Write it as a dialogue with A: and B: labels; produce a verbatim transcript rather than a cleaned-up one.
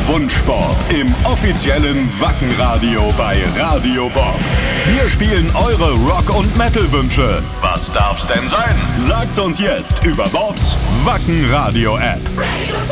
A: Wunschsport im offiziellen Wackenradio bei Radio Bob. Wir spielen eure Rock- und Metal-Wünsche. Was darf's denn sein? Sagt's uns jetzt über Bobs Wackenradio-App.